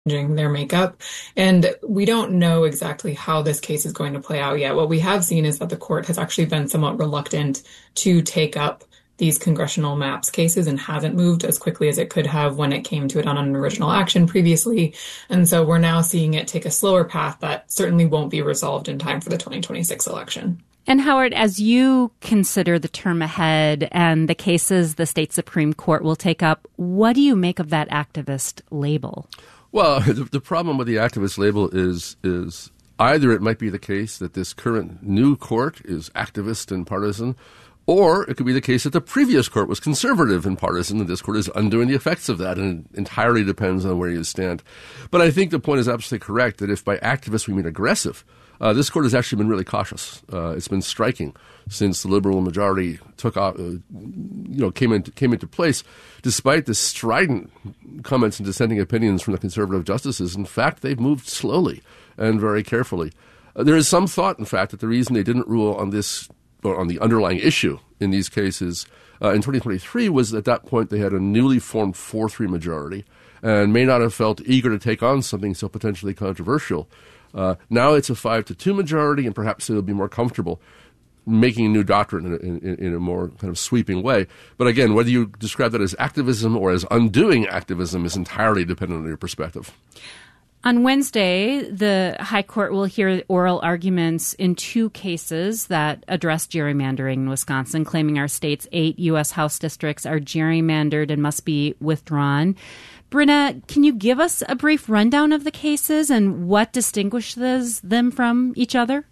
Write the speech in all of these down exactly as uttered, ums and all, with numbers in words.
their makeup. And we don't know exactly how this case is going to play out yet. What we have seen is that the court has actually been somewhat reluctant to take up these congressional maps cases and hasn't moved as quickly as it could have when it came to it on an original action previously. And so we're now seeing it take a slower path that certainly won't be resolved in time for the twenty twenty-six election. And Howard, as you consider the term ahead and the cases the state Supreme Court will take up, what do you make of that activist label? Well, the, the problem with the activist label is is either it might be the case that this current new court is activist and partisan, or it could be the case that the previous court was conservative and partisan, and this court is undoing the effects of that, and it entirely depends on where you stand. But I think the point is absolutely correct, that if by activist we mean aggressive, uh, this court has actually been really cautious. Uh, it's been striking since the liberal majority took off, uh, you know, came into came into place, despite the strident comments and dissenting opinions from the conservative justices. In fact, they've moved slowly and very carefully. Uh, there is some thought, in fact, that the reason they didn't rule on this or on the underlying issue in these cases uh, in twenty twenty-three was at that point they had a newly formed four three majority and may not have felt eager to take on something so potentially controversial. Uh, now it's a five to two majority, and perhaps they'll be more comfortable making a new doctrine in, in, in a more kind of sweeping way. But again, whether you describe that as activism or as undoing activism is entirely dependent on your perspective. On Wednesday, the High Court will hear oral arguments in two cases that address gerrymandering in Wisconsin, claiming our state's eight U S House districts are gerrymandered and must be withdrawn. Brenna, can you give us a brief rundown of the cases and what distinguishes them from each other?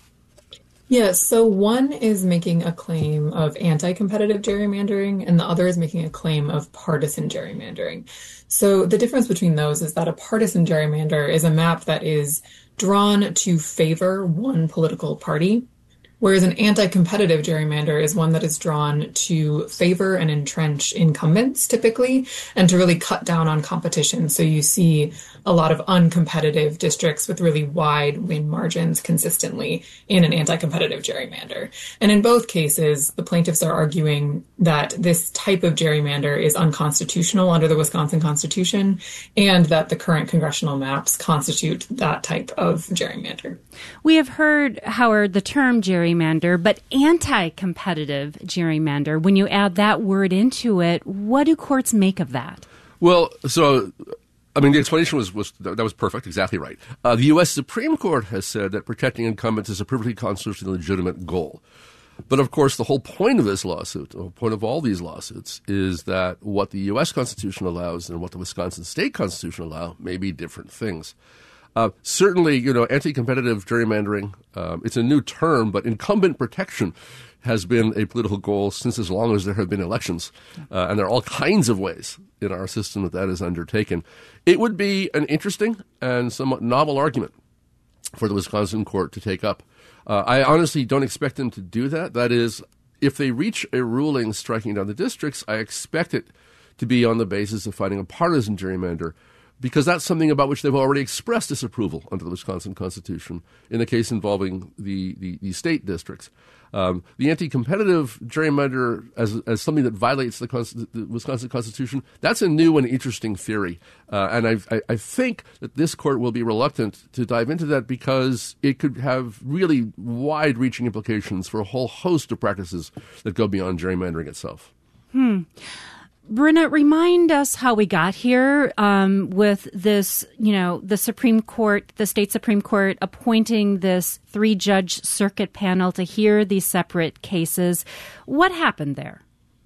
Yes, so one is making a claim of anti-competitive gerrymandering, and the other is making a claim of partisan gerrymandering. So the difference between those is that a partisan gerrymander is a map that is drawn to favor one political party, whereas an anti-competitive gerrymander is one that is drawn to favor and entrench incumbents, typically, and to really cut down on competition. So you see a lot of uncompetitive districts with really wide win margins consistently in an anti-competitive gerrymander. And in both cases, the plaintiffs are arguing that this type of gerrymander is unconstitutional under the Wisconsin Constitution, and that the current congressional maps constitute that type of gerrymander. We have heard, Howard, the term gerrymander, but anti-competitive gerrymander, when you add that word into it, what do courts make of that? Well, so, I mean, the explanation was, was that was perfect, exactly right. Uh, the U S Supreme Court has said that protecting incumbents is a perfectly constitutionally legitimate goal. But, of course, the whole point of this lawsuit, the whole point of all these lawsuits, is that what the U S Constitution allows and what the Wisconsin state Constitution allow may be different things. Uh, certainly, you know, anti-competitive gerrymandering, um, it's a new term, but incumbent protection has been a political goal since as long as there have been elections. Uh, and there are all kinds of ways in our system that that is undertaken. It would be an interesting and somewhat novel argument for the Wisconsin court to take up. Uh, I honestly don't expect them to do that. That is, if they reach a ruling striking down the districts, I expect it to be on the basis of finding a partisan gerrymander, because that's something about which they've already expressed disapproval under the Wisconsin Constitution in the case involving the, the, the state districts. Um, the anti-competitive gerrymander as as something that violates the, Const- the Wisconsin Constitution, that's a new and interesting theory. Uh, and I, I, I think that this court will be reluctant to dive into that because it could have really wide-reaching implications for a whole host of practices that go beyond gerrymandering itself. Hmm. Brenna, remind us how we got here um, with this, you know, the Supreme Court, the state Supreme Court appointing this three-judge circuit panel to hear these separate cases. What happened there?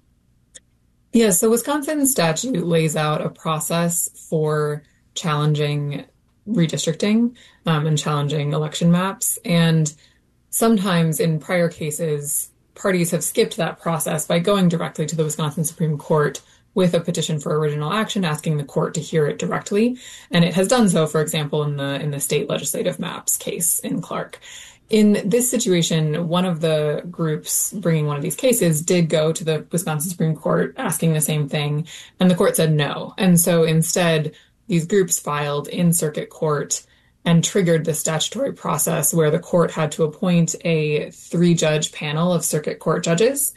Yeah, so Wisconsin statute lays out a process for challenging redistricting um, and challenging election maps. And sometimes in prior cases, parties have skipped that process by going directly to the Wisconsin Supreme Court with a petition for original action, asking the court to hear it directly. And it has done so, for example, in the in the state legislative maps case in Clark. In this situation, one of the groups bringing one of these cases did go to the Wisconsin Supreme Court asking the same thing, and the court said no. And so instead, these groups filed in circuit court and triggered the statutory process where the court had to appoint a three-judge panel of circuit court judges.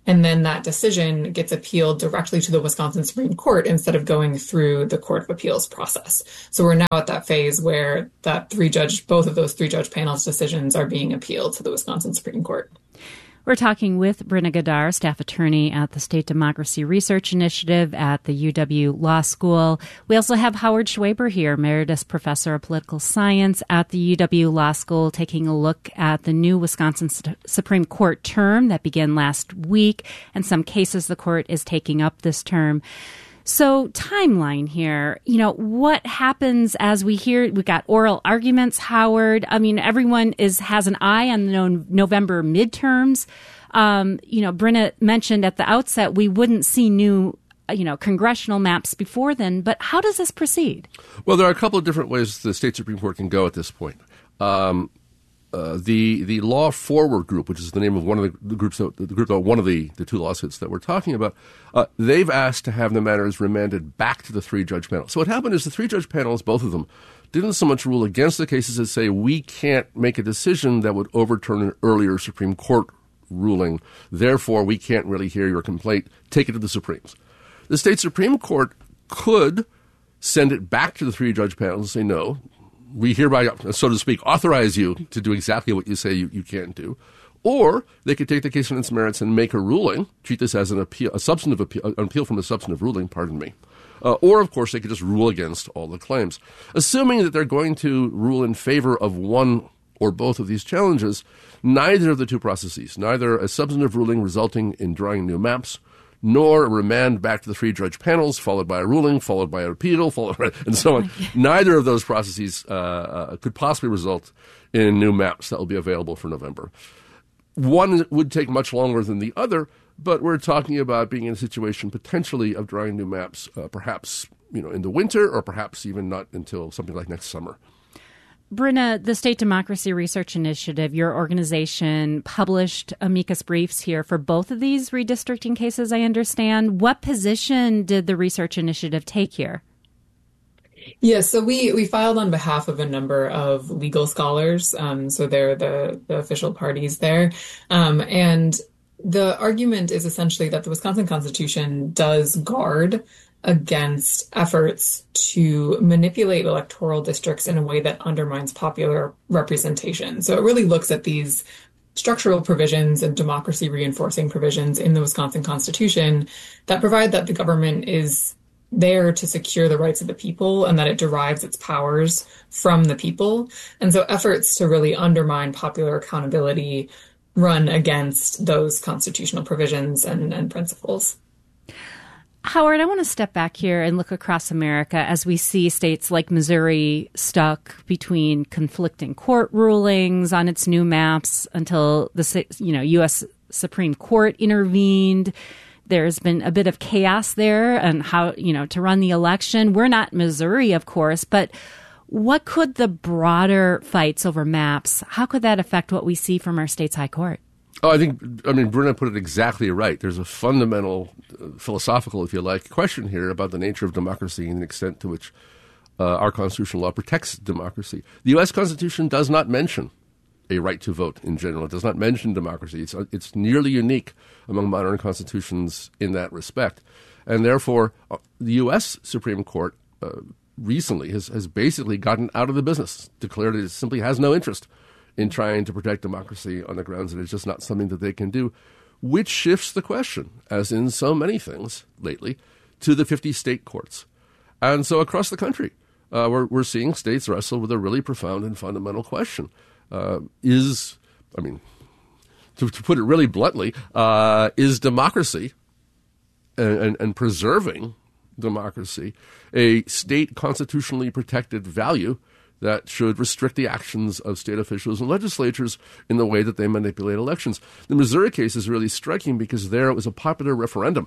And then that decision gets appealed directly to the Wisconsin Supreme Court instead of going through the Court of Appeals process. So we're now at that phase where that three-judge, both of those three-judge panels' decisions are being appealed to the Wisconsin Supreme Court. We're talking with Brenna Gadar, staff attorney at the State Democracy Research Initiative at the U W Law School. We also have Howard Schwaber here, Emeritus Professor of Political Science at the U W Law School, taking a look at the new Wisconsin Supreme Court term that began last week and some cases the court is taking up this term. So timeline here, you know, what happens as we hear, we got oral arguments, Howard. I mean, everyone is has an eye on the no, November midterms. Um, you know, Brenna mentioned at the outset, we wouldn't see new, you know, congressional maps before then. But how does this proceed? Well, there are a couple of different ways the state Supreme Court can go at this point. Um, Uh, the the Law Forward Group, which is the name of one of the, the groups, that, the group of one of the, the two lawsuits that we're talking about, uh, they've asked to have the matters remanded back to the three-judge panel. So what happened is the three-judge panels, both of them, didn't so much rule against the cases as say we can't make a decision that would overturn an earlier Supreme Court ruling. Therefore, we can't really hear your complaint. Take it to the Supremes. The state Supreme Court could send it back to the three-judge panel and say no. We hereby, so to speak, authorize you to do exactly what you say you, you can't do. Or they could take the case on its merits and make a ruling, treat this as an appeal, a substantive appeal, an appeal from a substantive ruling, pardon me. Uh, or, of course, they could just rule against all the claims. Assuming that they're going to rule in favor of one or both of these challenges, neither of the two processes, neither a substantive ruling resulting in drawing new maps, nor a remand back to the three-judge panels, followed by a ruling, followed by an appeal, followed by, and so on. Neither of those processes uh, uh, could possibly result in new maps that will be available for November. One would take much longer than the other, but we're talking about being in a situation potentially of drawing new maps, uh, perhaps you know in the winter, or perhaps even not until something like next summer. Brenna, the State Democracy Research Initiative, your organization published amicus briefs here for both of these redistricting cases, I understand. What position did the Research Initiative take here? Yeah, so we, we filed on behalf of a number of legal scholars. Um, so they're the, the official parties there. Um, and the argument is essentially that the Wisconsin Constitution does guard against efforts to manipulate electoral districts in a way that undermines popular representation. So it really looks at these structural provisions and democracy reinforcing provisions in the Wisconsin Constitution that provide that the government is there to secure the rights of the people and that it derives its powers from the people. And so efforts to really undermine popular accountability run against those constitutional provisions and, and principles. Howard, I want to step back here and look across America as we see states like Missouri stuck between conflicting court rulings on its new maps until the you know U S Supreme Court intervened. There's been a bit of chaos there and how, you know, to run the election. We're not Missouri, of course, but what could the broader fights over maps, how could that affect what we see from our state's high court? Oh, I think, I mean, Brenna put it exactly right. There's a fundamental, uh, philosophical, if you like, question here about the nature of democracy and the extent to which uh, our constitutional law protects democracy. The U S Constitution does not mention a right to vote in general. It does not mention democracy. It's, it's nearly unique among modern constitutions in that respect. And therefore, uh, the U S Supreme Court uh, recently has, has basically gotten out of the business, declared it simply has no interest in trying to protect democracy on the grounds that it's just not something that they can do, which shifts the question, as in so many things lately, to the fifty state courts. And so across the country, uh, we're, we're seeing states wrestle with a really profound and fundamental question. Uh, is, I mean, to, to put it really bluntly, uh, is democracy and, and, and preserving democracy a state constitutionally protected value that should restrict the actions of state officials and legislatures in the way that they manipulate elections? The Missouri case is really striking because there it was a popular referendum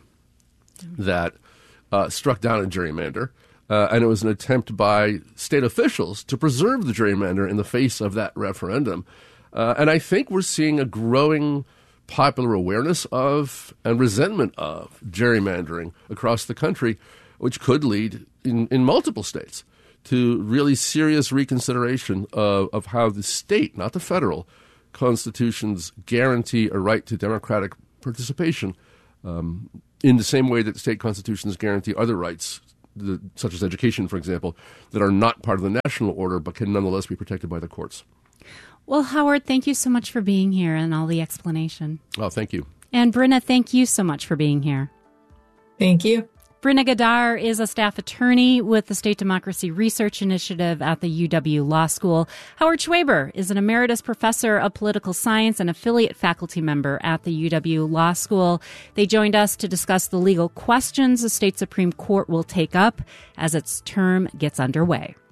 that uh, struck down a gerrymander, uh, and it was an attempt by state officials to preserve the gerrymander in the face of that referendum. Uh, and I think we're seeing a growing popular awareness of and resentment of gerrymandering across the country, which could lead in, in multiple states to really serious reconsideration of, of how the state, not the federal, constitutions guarantee a right to democratic participation Um, in the same way that state constitutions guarantee other rights, the, such as education, for example, that are not part of the national order but can nonetheless be protected by the courts. Well, Howard, thank you so much for being here and all the explanation. Oh, thank you. And Brenna, thank you so much for being here. Thank you. Brenna Gadar is a staff attorney with the State Democracy Research Initiative at the U W Law School. Howard Schweber is an emeritus professor of political science and affiliate faculty member at the U W Law School. They joined us to discuss the legal questions the state Supreme Court will take up as its term gets underway.